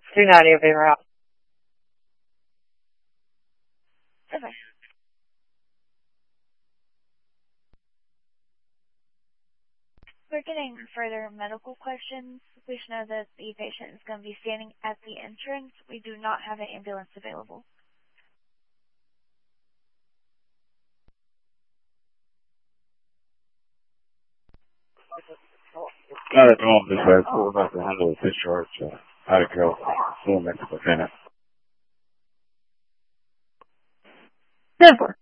290 will be right. Okay. We're getting further medical questions. We should know that the patient is going to be standing at the entrance. We do not have an ambulance available. Got it all this way. We're about to handle the discharge. How to go. See you next lieutenant. 10-4.